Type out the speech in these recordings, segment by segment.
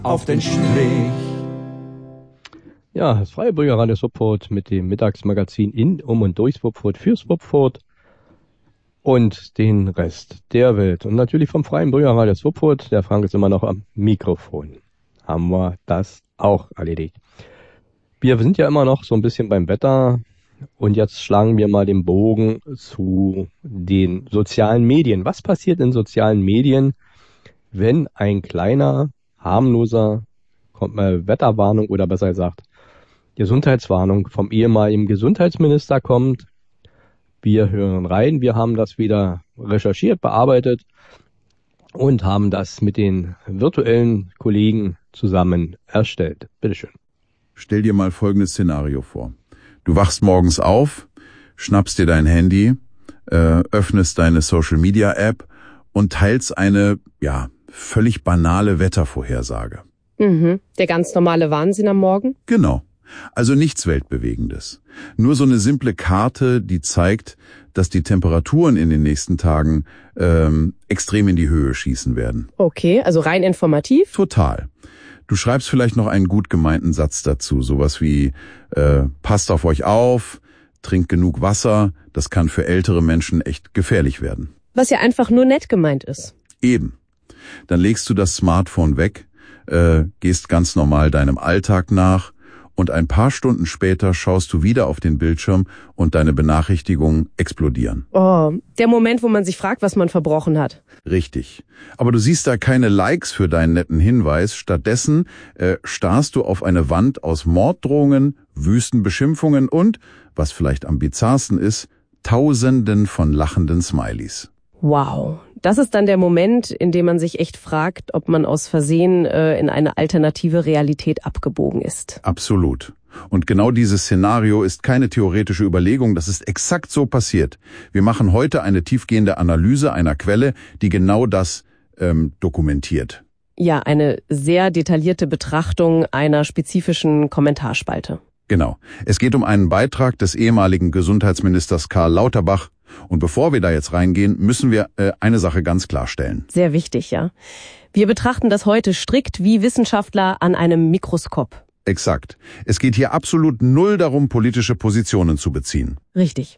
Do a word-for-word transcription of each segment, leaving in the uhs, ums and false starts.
auf den Strich. Ja, das Freiburger Radio Swupfurt mit dem Mittagsmagazin in, um und durch Swupfurt für Swupfurt und den Rest der Welt. Und natürlich vom Freiburger Radio Swupfurt, der Frank ist immer noch am Mikrofon. Haben wir das auch erledigt. Wir sind ja immer noch so ein bisschen beim Wetter und jetzt schlagen wir mal den Bogen zu den sozialen Medien. Was passiert in sozialen Medien, wenn ein kleiner, harmloser Wetterwarnung oder besser gesagt Gesundheitswarnung vom ehemaligen Gesundheitsminister kommt? Wir hören rein, wir haben das wieder recherchiert, bearbeitet und haben das mit den virtuellen Kollegen zusammen erstellt. Bitteschön. Stell dir mal folgendes Szenario vor. Du wachst morgens auf, schnappst dir dein Handy, äh, öffnest deine Social-Media-App und teilst eine, ja, völlig banale Wettervorhersage. Mhm. Der ganz normale Wahnsinn am Morgen? Genau. Also nichts Weltbewegendes. Nur so eine simple Karte, die zeigt, dass die Temperaturen in den nächsten Tagen ähm, extrem in die Höhe schießen werden. Okay, also rein informativ? Total. Du schreibst vielleicht noch einen gut gemeinten Satz dazu, sowas wie äh, passt auf euch auf, trinkt genug Wasser, das kann für ältere Menschen echt gefährlich werden. Was ja einfach nur nett gemeint ist. Eben. Dann legst du das Smartphone weg, äh, gehst ganz normal deinem Alltag nach und ein paar Stunden später schaust du wieder auf den Bildschirm und deine Benachrichtigungen explodieren. Oh, der Moment, wo man sich fragt, was man verbrochen hat. Richtig. Aber du siehst da keine Likes für deinen netten Hinweis. Stattdessen äh, starrst du auf eine Wand aus Morddrohungen, wüsten Beschimpfungen und, was vielleicht am bizarrsten ist, Tausenden von lachenden Smileys. Wow. Das ist dann der Moment, in dem man sich echt fragt, ob man aus Versehen äh, in eine alternative Realität abgebogen ist. Absolut. Und genau dieses Szenario ist keine theoretische Überlegung, das ist exakt so passiert. Wir machen heute eine tiefgehende Analyse einer Quelle, die genau das ähm, dokumentiert. Ja, eine sehr detaillierte Betrachtung einer spezifischen Kommentarspalte. Genau. Es geht um einen Beitrag des ehemaligen Gesundheitsministers Karl Lauterbach. Und bevor wir da jetzt reingehen, müssen wir äh, eine Sache ganz klarstellen. Sehr wichtig, ja. Wir betrachten das heute strikt wie Wissenschaftler an einem Mikroskop. Exakt. Es geht hier absolut null darum, politische Positionen zu beziehen. Richtig.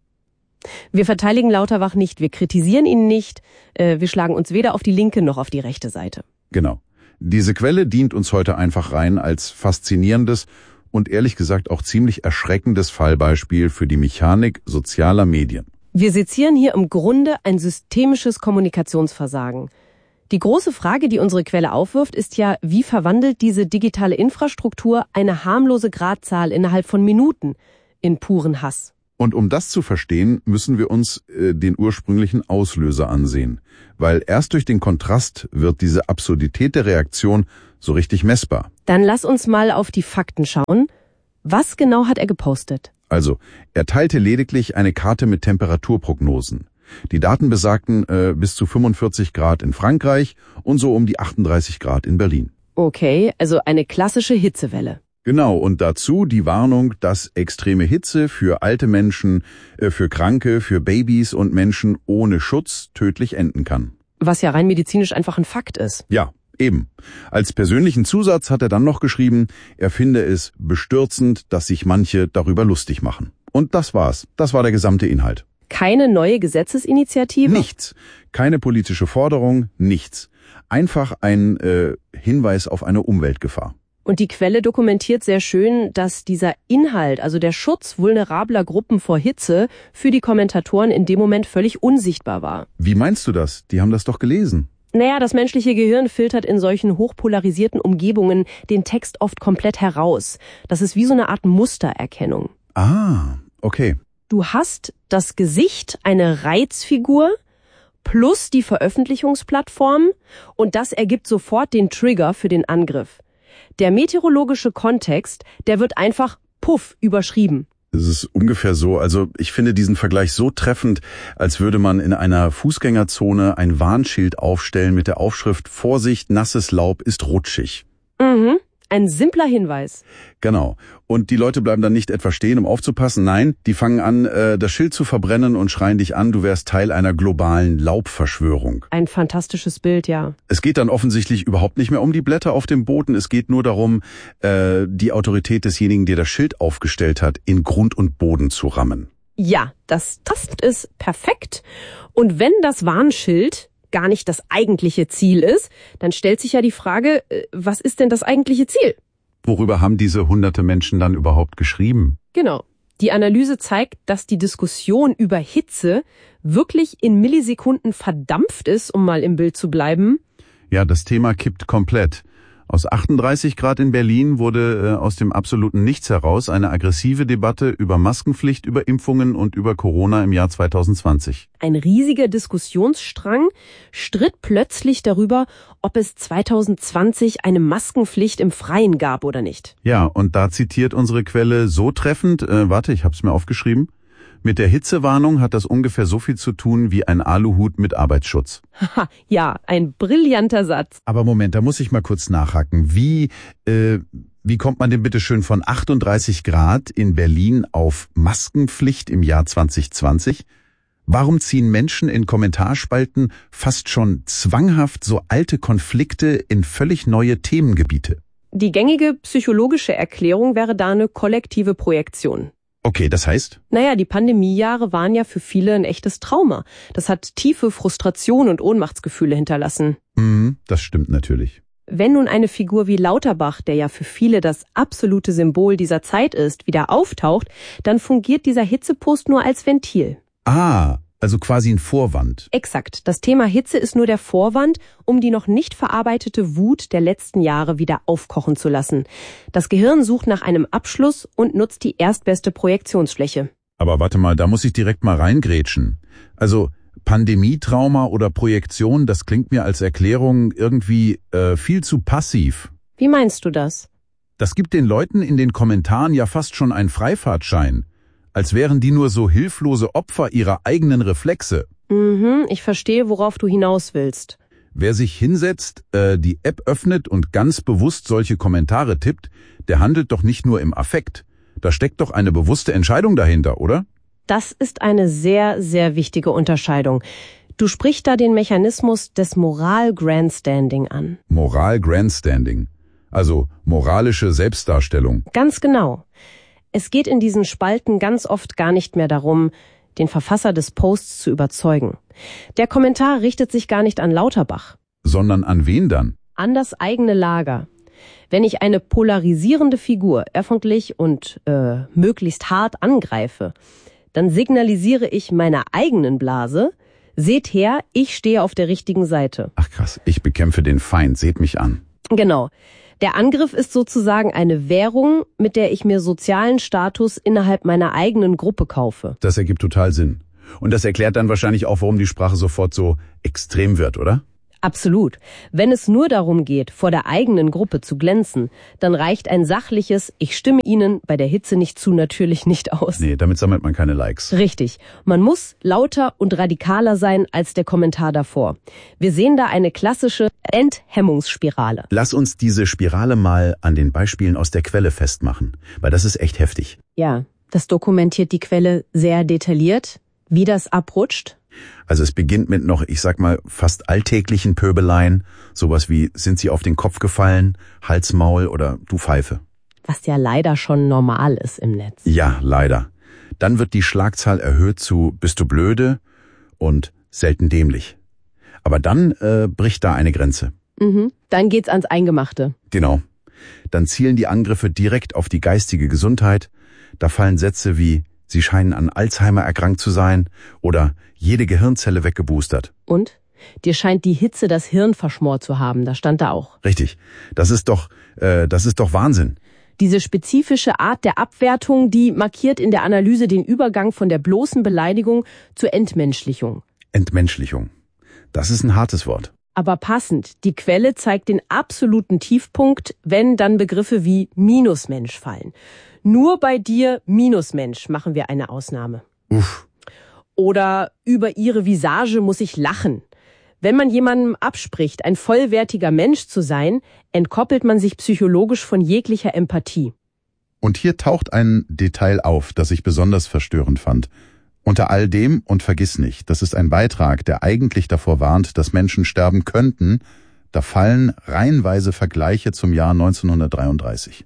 Wir verteidigen Lauterbach nicht, wir kritisieren ihn nicht, äh, wir schlagen uns weder auf die linke noch auf die rechte Seite. Genau. Diese Quelle dient uns heute einfach rein als faszinierendes und ehrlich gesagt auch ziemlich erschreckendes Fallbeispiel für die Mechanik sozialer Medien. Wir sezieren hier im Grunde ein systemisches Kommunikationsversagen. Die große Frage, die unsere Quelle aufwirft, ist ja, wie verwandelt diese digitale Infrastruktur eine harmlose Gradzahl innerhalb von Minuten in puren Hass? Und um das zu verstehen, müssen wir uns äh, den ursprünglichen Auslöser ansehen. Weil erst durch den Kontrast wird diese Absurdität der Reaktion so richtig messbar. Dann lass uns mal auf die Fakten schauen. Was genau hat er gepostet? Also, er teilte lediglich eine Karte mit Temperaturprognosen. Die Daten besagten äh, bis zu fünfundvierzig Grad in Frankreich und so um die achtunddreißig Grad in Berlin. Okay, also eine klassische Hitzewelle. Genau, und dazu die Warnung, dass extreme Hitze für alte Menschen, äh, für Kranke, für Babys und Menschen ohne Schutz tödlich enden kann. Was ja rein medizinisch einfach ein Fakt ist. Ja, eben. Als persönlichen Zusatz hat er dann noch geschrieben, er finde es bestürzend, dass sich manche darüber lustig machen. Und das war's. Das war der gesamte Inhalt. Keine neue Gesetzesinitiative? Nichts. Keine politische Forderung, nichts. Einfach ein äh, Hinweis auf eine Umweltgefahr. Und die Quelle dokumentiert sehr schön, dass dieser Inhalt, also der Schutz vulnerabler Gruppen vor Hitze, für die Kommentatoren in dem Moment völlig unsichtbar war. Wie meinst du das? Die haben das doch gelesen. Naja, das menschliche Gehirn filtert in solchen hochpolarisierten Umgebungen den Text oft komplett heraus. Das ist wie so eine Art Mustererkennung. Ah, okay. Du hast das Gesicht, eine Reizfigur, plus die Veröffentlichungsplattform und das ergibt sofort den Trigger für den Angriff. Der meteorologische Kontext, der wird einfach puff überschrieben. Es ist ungefähr so, also ich finde diesen Vergleich so treffend, als würde man in einer Fußgängerzone ein Warnschild aufstellen mit der Aufschrift Vorsicht, nasses Laub ist rutschig. Mhm. Ein simpler Hinweis. Genau. Und die Leute bleiben dann nicht etwa stehen, um aufzupassen. Nein, die fangen an, äh, das Schild zu verbrennen und schreien dich an, du wärst Teil einer globalen Laubverschwörung. Ein fantastisches Bild, ja. Es geht dann offensichtlich überhaupt nicht mehr um die Blätter auf dem Boden. Es geht nur darum, äh, die Autorität desjenigen, der das Schild aufgestellt hat, in Grund und Boden zu rammen. Ja, das trifft es perfekt. Und wenn das Warnschild gar nicht das eigentliche Ziel ist, dann stellt sich ja die Frage, was ist denn das eigentliche Ziel? Worüber haben diese hunderte Menschen dann überhaupt geschrieben? Genau. Die Analyse zeigt, dass die Diskussion über Hitze wirklich in Millisekunden verdampft ist, um mal im Bild zu bleiben. Ja, das Thema kippt komplett. Aus achtunddreißig Grad in Berlin wurde äh, aus dem absoluten Nichts heraus eine aggressive Debatte über Maskenpflicht, über Impfungen und über Corona im Jahr zwanzig zwanzig. Ein riesiger Diskussionsstrang stritt plötzlich darüber, ob es zwanzig zwanzig eine Maskenpflicht im Freien gab oder nicht. Ja, und da zitiert unsere Quelle so treffend, äh, warte, ich hab's mir aufgeschrieben, mit der Hitzewarnung hat das ungefähr so viel zu tun wie ein Aluhut mit Arbeitsschutz. Haha, ja, ein brillanter Satz. Aber Moment, da muss ich mal kurz nachhaken. Wie, äh, wie kommt man denn bitte schön von achtunddreißig Grad in Berlin auf Maskenpflicht im Jahr zwanzig zwanzig? Warum ziehen Menschen in Kommentarspalten fast schon zwanghaft so alte Konflikte in völlig neue Themengebiete? Die gängige psychologische Erklärung wäre da eine kollektive Projektion. Okay, das heißt? Naja, die Pandemiejahre waren ja für viele ein echtes Trauma. Das hat tiefe Frustration und Ohnmachtsgefühle hinterlassen. Mhm, das stimmt natürlich. Wenn nun eine Figur wie Lauterbach, der ja für viele das absolute Symbol dieser Zeit ist, wieder auftaucht, dann fungiert dieser Hitzepost nur als Ventil. Ah, also quasi ein Vorwand. Exakt. Das Thema Hitze ist nur der Vorwand, um die noch nicht verarbeitete Wut der letzten Jahre wieder aufkochen zu lassen. Das Gehirn sucht nach einem Abschluss und nutzt die erstbeste Projektionsfläche. Aber warte mal, da muss ich direkt mal reingrätschen. Also Pandemietrauma oder Projektion, das klingt mir als Erklärung irgendwie äh, viel zu passiv. Wie meinst du das? Das gibt den Leuten in den Kommentaren ja fast schon einen Freifahrtschein. Als wären die nur so hilflose Opfer ihrer eigenen Reflexe. Mhm, ich verstehe, worauf du hinaus willst. Wer sich hinsetzt, äh, die App öffnet und ganz bewusst solche Kommentare tippt, der handelt doch nicht nur im Affekt. Da steckt doch eine bewusste Entscheidung dahinter, oder? Das ist eine sehr, sehr wichtige Unterscheidung. Du sprichst da den Mechanismus des Moral-Grandstanding an. Moral-Grandstanding. Also moralische Selbstdarstellung. Ganz genau. Es geht in diesen Spalten ganz oft gar nicht mehr darum, den Verfasser des Posts zu überzeugen. Der Kommentar richtet sich gar nicht an Lauterbach. Sondern an wen dann? An das eigene Lager. Wenn ich eine polarisierende Figur öffentlich und äh, möglichst hart angreife, dann signalisiere ich meiner eigenen Blase, seht her, ich stehe auf der richtigen Seite. Ach krass, ich bekämpfe den Feind, seht mich an. Genau. Der Angriff ist sozusagen eine Währung, mit der ich mir sozialen Status innerhalb meiner eigenen Gruppe kaufe. Das ergibt total Sinn. Und das erklärt dann wahrscheinlich auch, warum die Sprache sofort so extrem wird, oder? Absolut. Wenn es nur darum geht, vor der eigenen Gruppe zu glänzen, dann reicht ein sachliches "Ich stimme Ihnen bei der Hitze nicht zu" natürlich nicht aus. Nee, damit sammelt man keine Likes. Richtig. Man muss lauter und radikaler sein als der Kommentar davor. Wir sehen da eine klassische Enthemmungsspirale. Lass uns diese Spirale mal an den Beispielen aus der Quelle festmachen, weil das ist echt heftig. Ja, das dokumentiert die Quelle sehr detailliert, wie das abrutscht. Also es beginnt mit noch, ich sag mal, fast alltäglichen Pöbeleien, sowas wie "Sind Sie auf den Kopf gefallen?", "Hals, Maul" oder "Du Pfeife". Was ja leider schon normal ist im Netz. Ja, leider. Dann wird die Schlagzahl erhöht zu "Bist du blöde?" und "Selten dämlich". Aber dann äh, bricht da eine Grenze. Mhm. Dann geht's ans Eingemachte. Genau. Dann zielen die Angriffe direkt auf die geistige Gesundheit. Da fallen Sätze wie "Sie scheinen an Alzheimer erkrankt zu sein" oder "Jede Gehirnzelle weggeboostert". Und? Dir scheint die Hitze das Hirn verschmort zu haben, das stand da auch. Richtig. Das ist doch, äh, das ist doch Wahnsinn. Diese spezifische Art der Abwertung, die markiert in der Analyse den Übergang von der bloßen Beleidigung zur Entmenschlichung. Entmenschlichung. Das ist ein hartes Wort. Aber passend, die Quelle zeigt den absoluten Tiefpunkt, wenn dann Begriffe wie Minusmensch fallen. Nur bei dir, Minusmensch, machen wir eine Ausnahme. Uff. Oder über ihre Visage muss ich lachen. Wenn man jemandem abspricht, ein vollwertiger Mensch zu sein, entkoppelt man sich psychologisch von jeglicher Empathie. Und hier taucht ein Detail auf, das ich besonders verstörend fand. Unter all dem, und vergiss nicht, das ist ein Beitrag, der eigentlich davor warnt, dass Menschen sterben könnten, da fallen reihenweise Vergleiche zum Jahr neunzehnhundertdreiunddreißig.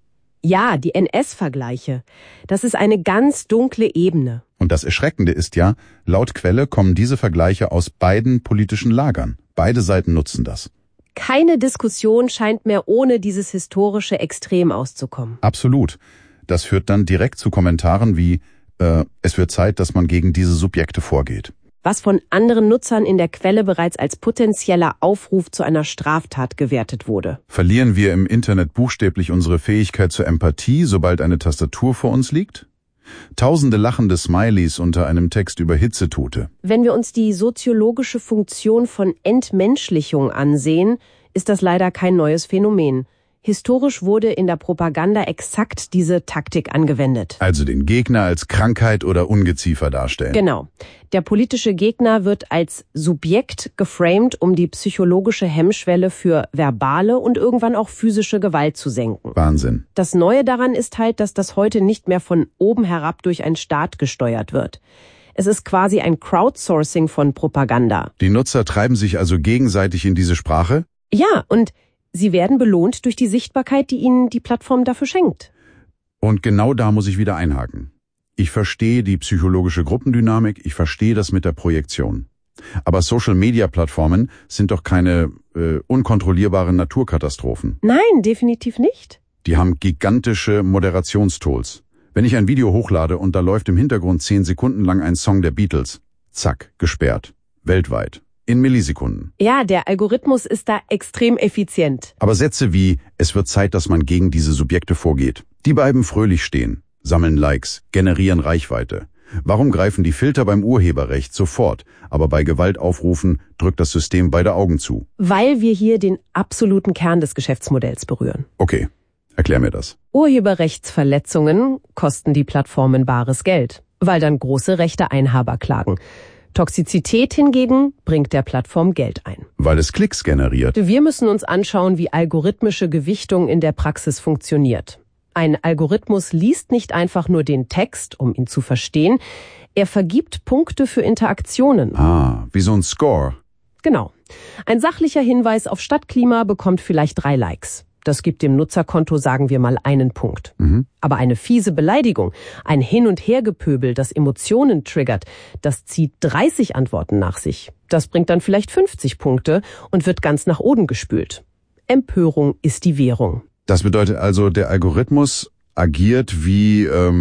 Ja, die N S-Vergleiche. Das ist eine ganz dunkle Ebene. Und das Erschreckende ist ja, laut Quelle kommen diese Vergleiche aus beiden politischen Lagern. Beide Seiten nutzen das. Keine Diskussion scheint mehr ohne dieses historische Extrem auszukommen. Absolut. Das führt dann direkt zu Kommentaren wie, äh, es wird Zeit, dass man gegen diese Subjekte vorgeht. Was von anderen Nutzern in der Quelle bereits als potenzieller Aufruf zu einer Straftat gewertet wurde. Verlieren wir im Internet buchstäblich unsere Fähigkeit zur Empathie, sobald eine Tastatur vor uns liegt? Tausende lachende Smileys unter einem Text über Hitzetote. Wenn wir uns die soziologische Funktion von Entmenschlichung ansehen, ist das leider kein neues Phänomen. Historisch wurde in der Propaganda exakt diese Taktik angewendet. Also den Gegner als Krankheit oder Ungeziefer darstellen. Genau. Der politische Gegner wird als Subjekt geframed, um die psychologische Hemmschwelle für verbale und irgendwann auch physische Gewalt zu senken. Wahnsinn. Das Neue daran ist halt, dass das heute nicht mehr von oben herab durch einen Staat gesteuert wird. Es ist quasi ein Crowdsourcing von Propaganda. Die Nutzer treiben sich also gegenseitig in diese Sprache? Ja, und sie werden belohnt durch die Sichtbarkeit, die ihnen die Plattform dafür schenkt. Und genau da muss ich wieder einhaken. Ich verstehe die psychologische Gruppendynamik, ich verstehe das mit der Projektion. Aber Social-Media-Plattformen sind doch keine äh, unkontrollierbaren Naturkatastrophen. Nein, definitiv nicht. Die haben gigantische Moderationstools. Wenn ich ein Video hochlade und da läuft im Hintergrund zehn Sekunden lang ein Song der Beatles, zack, gesperrt. Weltweit. In Millisekunden. Ja, der Algorithmus ist da extrem effizient. Aber Sätze wie, es wird Zeit, dass man gegen diese Subjekte vorgeht, die bleiben fröhlich stehen, sammeln Likes, generieren Reichweite. Warum greifen die Filter beim Urheberrecht sofort, aber bei Gewaltaufrufen drückt das System beide Augen zu? Weil wir hier den absoluten Kern des Geschäftsmodells berühren. Okay, erklär mir das. Urheberrechtsverletzungen kosten die Plattformen bares Geld, weil dann große Rechteinhaber klagen. Toxizität hingegen bringt der Plattform Geld ein. Weil es Klicks generiert. Wir müssen uns anschauen, wie algorithmische Gewichtung in der Praxis funktioniert. Ein Algorithmus liest nicht einfach nur den Text, um ihn zu verstehen. Er vergibt Punkte für Interaktionen. Ah, wie so ein Score. Genau. Ein sachlicher Hinweis auf Stadtklima bekommt vielleicht drei Likes. Das gibt dem Nutzerkonto, sagen wir mal, einen Punkt. Mhm. Aber eine fiese Beleidigung, ein Hin- und Hergepöbel, das Emotionen triggert, das zieht dreißig Antworten nach sich. Das bringt dann vielleicht fünfzig Punkte und wird ganz nach oben gespült. Empörung ist die Währung. Das bedeutet also, der Algorithmus agiert wie,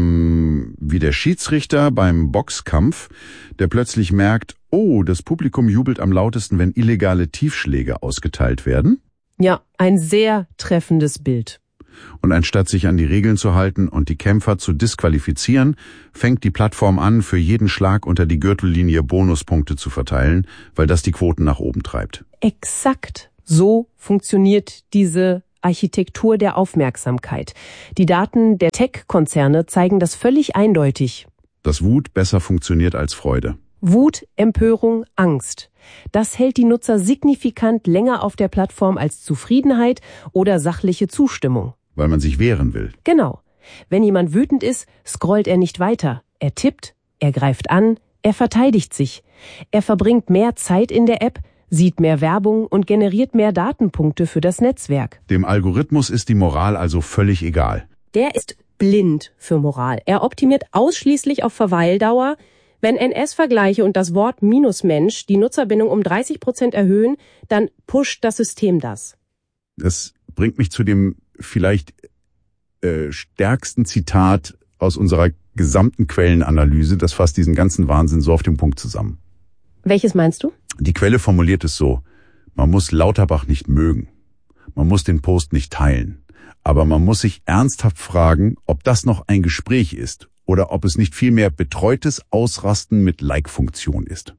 ähm, wie der Schiedsrichter beim Boxkampf, der plötzlich merkt, oh, das Publikum jubelt am lautesten, wenn illegale Tiefschläge ausgeteilt werden. Ja, ein sehr treffendes Bild. Und anstatt sich an die Regeln zu halten und die Kämpfer zu disqualifizieren, fängt die Plattform an, für jeden Schlag unter die Gürtellinie Bonuspunkte zu verteilen, weil das die Quoten nach oben treibt. Exakt so funktioniert diese Architektur der Aufmerksamkeit. Die Daten der Tech-Konzerne zeigen das völlig eindeutig. Dass Wut besser funktioniert als Freude. Wut, Empörung, Angst. Das hält die Nutzer signifikant länger auf der Plattform als Zufriedenheit oder sachliche Zustimmung. Weil man sich wehren will. Genau. Wenn jemand wütend ist, scrollt er nicht weiter. Er tippt, er greift an, er verteidigt sich. Er verbringt mehr Zeit in der App, sieht mehr Werbung und generiert mehr Datenpunkte für das Netzwerk. Dem Algorithmus ist die Moral also völlig egal. Der ist blind für Moral. Er optimiert ausschließlich auf Verweildauer. Wenn N S-Vergleiche und das Wort Minusmensch die Nutzerbindung um dreißig Prozent erhöhen, dann pusht das System das. Das bringt mich zu dem vielleicht äh, stärksten Zitat aus unserer gesamten Quellenanalyse. Das fasst diesen ganzen Wahnsinn so auf den Punkt zusammen. Welches meinst du? Die Quelle formuliert es so: Man muss Lauterbach nicht mögen. Man muss den Post nicht teilen. Aber man muss sich ernsthaft fragen, ob das noch ein Gespräch ist. Oder ob es nicht vielmehr betreutes Ausrasten mit Like-Funktion ist.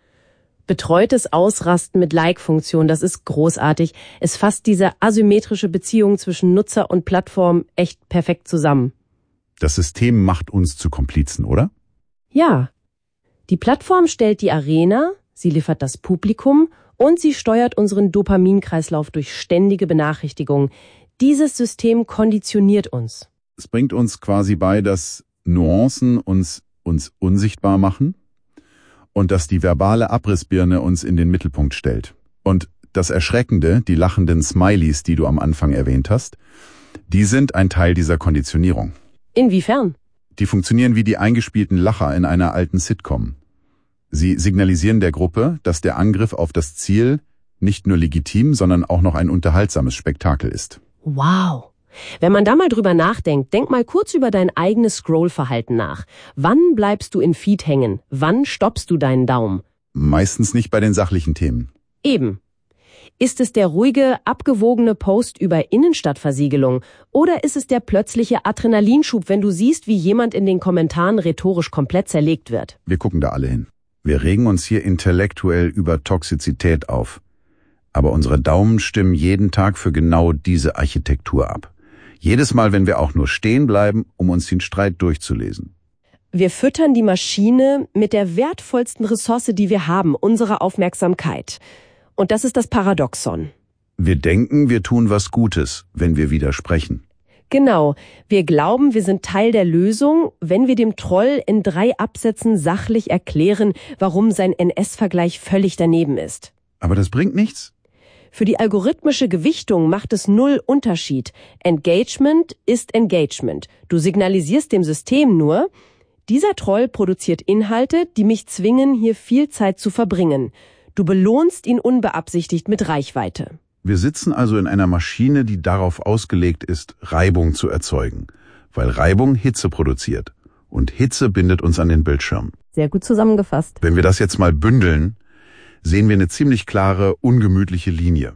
Betreutes Ausrasten mit Like-Funktion, das ist großartig. Es fasst diese asymmetrische Beziehung zwischen Nutzer und Plattform echt perfekt zusammen. Das System macht uns zu Komplizen, oder? Ja. Die Plattform stellt die Arena, sie liefert das Publikum und sie steuert unseren Dopaminkreislauf durch ständige Benachrichtigungen. Dieses System konditioniert uns. Es bringt uns quasi bei, dass Nuancen uns, uns unsichtbar machen und dass die verbale Abrissbirne uns in den Mittelpunkt stellt. Und das Erschreckende, die lachenden Smileys, die du am Anfang erwähnt hast, die sind ein Teil dieser Konditionierung. Inwiefern? Die funktionieren wie die eingespielten Lacher in einer alten Sitcom. Sie signalisieren der Gruppe, dass der Angriff auf das Ziel nicht nur legitim, sondern auch noch ein unterhaltsames Spektakel ist. Wow. Wenn man da mal drüber nachdenkt, denk mal kurz über dein eigenes Scrollverhalten nach. Wann bleibst du in Feed hängen? Wann stoppst du deinen Daumen? Meistens nicht bei den sachlichen Themen. Eben. Ist es der ruhige, abgewogene Post über Innenstadtversiegelung oder ist es der plötzliche Adrenalinschub, wenn du siehst, wie jemand in den Kommentaren rhetorisch komplett zerlegt wird? Wir gucken da alle hin. Wir regen uns hier intellektuell über Toxizität auf. Aber unsere Daumen stimmen jeden Tag für genau diese Architektur ab. Jedes Mal, wenn wir auch nur stehen bleiben, um uns den Streit durchzulesen. Wir füttern die Maschine mit der wertvollsten Ressource, die wir haben, unserer Aufmerksamkeit. Und das ist das Paradoxon. Wir denken, wir tun was Gutes, wenn wir widersprechen. Genau. Wir glauben, wir sind Teil der Lösung, wenn wir dem Troll in drei Absätzen sachlich erklären, warum sein N S-Vergleich völlig daneben ist. Aber das bringt nichts. Für die algorithmische Gewichtung macht es null Unterschied. Engagement ist Engagement. Du signalisierst dem System nur, dieser Troll produziert Inhalte, die mich zwingen, hier viel Zeit zu verbringen. Du belohnst ihn unbeabsichtigt mit Reichweite. Wir sitzen also in einer Maschine, die darauf ausgelegt ist, Reibung zu erzeugen, weil Reibung Hitze produziert. Und Hitze bindet uns an den Bildschirm. Sehr gut zusammengefasst. Wenn wir das jetzt mal bündeln, sehen wir eine ziemlich klare, ungemütliche Linie.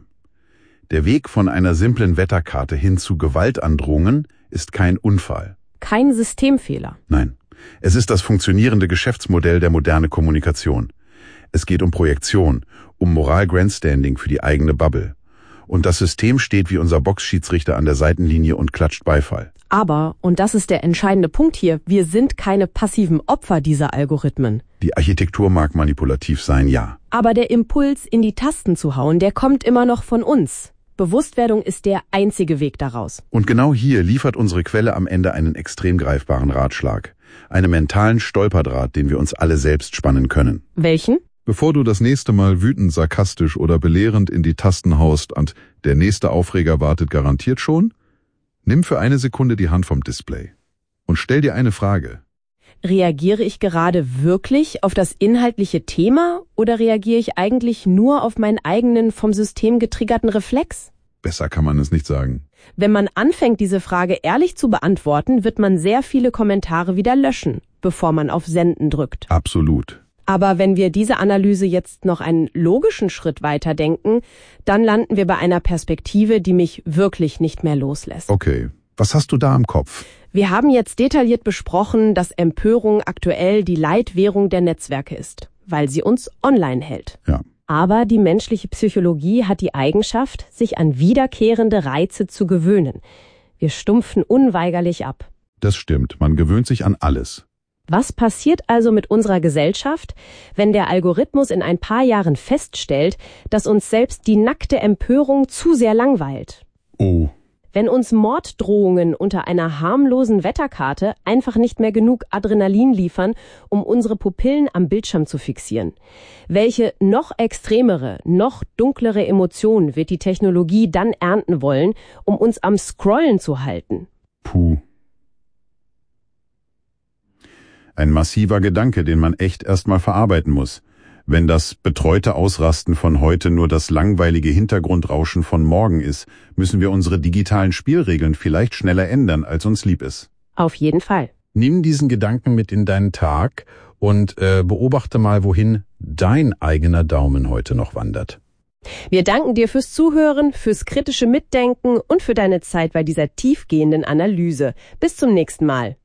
Der Weg von einer simplen Wetterkarte hin zu Gewaltandrohungen ist kein Unfall. Kein Systemfehler. Nein, es ist das funktionierende Geschäftsmodell der modernen Kommunikation. Es geht um Projektion, um Moral-Grandstanding für die eigene Bubble. Und das System steht wie unser Boxschiedsrichter an der Seitenlinie und klatscht Beifall. Aber, und das ist der entscheidende Punkt hier, wir sind keine passiven Opfer dieser Algorithmen. Die Architektur mag manipulativ sein, ja. Aber der Impuls, in die Tasten zu hauen, der kommt immer noch von uns. Bewusstwerdung ist der einzige Weg daraus. Und genau hier liefert unsere Quelle am Ende einen extrem greifbaren Ratschlag. Einen mentalen Stolperdraht, den wir uns alle selbst spannen können. Welchen? Bevor du das nächste Mal wütend, sarkastisch oder belehrend in die Tasten haust und der nächste Aufreger wartet garantiert schon, nimm für eine Sekunde die Hand vom Display und stell dir eine Frage. Reagiere ich gerade wirklich auf das inhaltliche Thema oder reagiere ich eigentlich nur auf meinen eigenen vom System getriggerten Reflex? Besser kann man es nicht sagen. Wenn man anfängt, diese Frage ehrlich zu beantworten, wird man sehr viele Kommentare wieder löschen, bevor man auf Senden drückt. Absolut. Aber wenn wir diese Analyse jetzt noch einen logischen Schritt weiter denken, dann landen wir bei einer Perspektive, die mich wirklich nicht mehr loslässt. Okay, was hast du da im Kopf? Wir haben jetzt detailliert besprochen, dass Empörung aktuell die Leitwährung der Netzwerke ist, weil sie uns online hält. Ja. Aber die menschliche Psychologie hat die Eigenschaft, sich an wiederkehrende Reize zu gewöhnen. Wir stumpfen unweigerlich ab. Das stimmt, man gewöhnt sich an alles. Was passiert also mit unserer Gesellschaft, wenn der Algorithmus in ein paar Jahren feststellt, dass uns selbst die nackte Empörung zu sehr langweilt? Oh. Wenn uns Morddrohungen unter einer harmlosen Wetterkarte einfach nicht mehr genug Adrenalin liefern, um unsere Pupillen am Bildschirm zu fixieren. Welche noch extremere, noch dunklere Emotionen wird die Technologie dann ernten wollen, um uns am Scrollen zu halten? Puh. Ein massiver Gedanke, den man echt erstmal verarbeiten muss. Wenn das betreute Ausrasten von heute nur das langweilige Hintergrundrauschen von morgen ist, müssen wir unsere digitalen Spielregeln vielleicht schneller ändern, als uns lieb ist. Auf jeden Fall. Nimm diesen Gedanken mit in deinen Tag und äh, beobachte mal, wohin dein eigener Daumen heute noch wandert. Wir danken dir fürs Zuhören, fürs kritische Mitdenken und für deine Zeit bei dieser tiefgehenden Analyse. Bis zum nächsten Mal.